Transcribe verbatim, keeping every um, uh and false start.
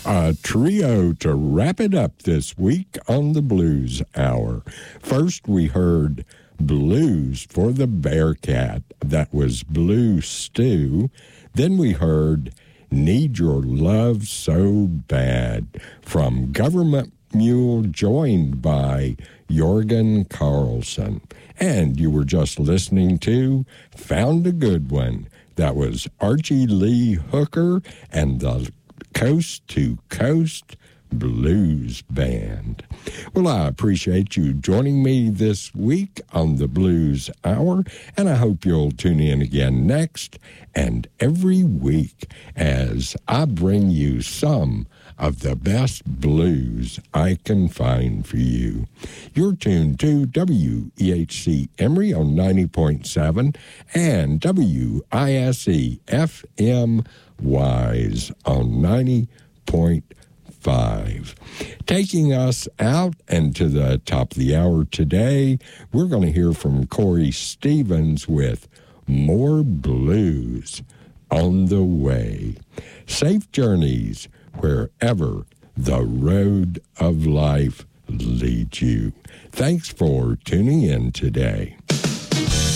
A trio to wrap it up this week on the Blues Hour. First, we heard Blues for the Bearcat. That was Blue Stew. Then we heard Need Your Love So Bad from Government Mule, joined by Jorgen Carlson. And you were just listening to Found a Good One. That was Archie Lee Hooker and the Coast to Coast Blues Band. Well, I appreciate you joining me this week on the Blues Hour, and I hope you'll tune in again next and every week as I bring you some of the best blues I can find for you. You're tuned to W E H C Emory on ninety point seven and W I S E F M Wise on ninety point five. Taking us out and to the top of the hour today, we're going to hear from Corey Stevens with More Blues on the Way. Safe journeys wherever the road of life leads you. Thanks for tuning in today.